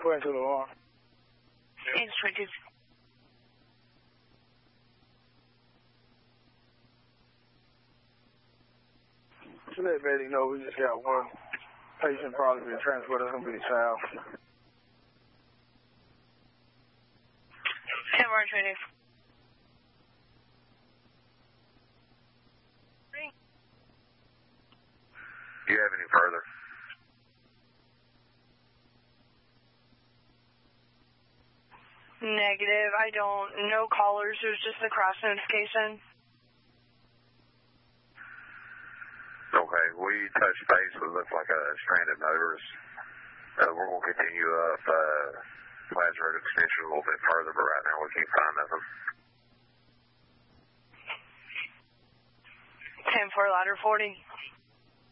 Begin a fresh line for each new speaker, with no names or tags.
reporting to the alarm.
It's 22.
To let Betty know we just got one patient probably being transported. It's going to be a child.
10 March 20.
Do you have any further?
Negative. I don't. No callers. It was just the cross notification.
Okay. We touched base with looks like a stranded motorist. We're going to continue up Plaza Road Extension a little bit further, but right now we can't find nothing.
10-4 ladder 40.